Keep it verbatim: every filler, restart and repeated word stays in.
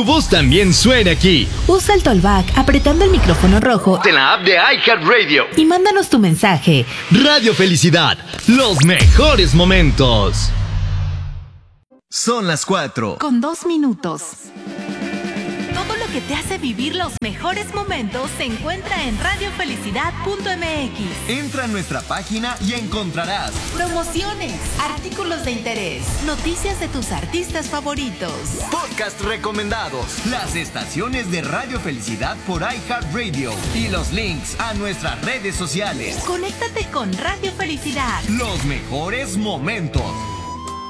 tu voz también suene aquí. Usa el Talkback apretando el micrófono rojo En la app de iHeartRadio. y mándanos tu mensaje. Radio Felicidad, los mejores momentos. Son las cuatro. Con dos minutos. Todo lo que te hace vivir los mejores momentos se encuentra en radio felicidad punto m x. Entra a nuestra página y encontrarás Promociones, artículos de interés, noticias de tus artistas favoritos. podcast recomendados, las estaciones de Radio Felicidad por iHeartRadio y los links a nuestras redes sociales. Conéctate con Radio Felicidad. Los mejores momentos.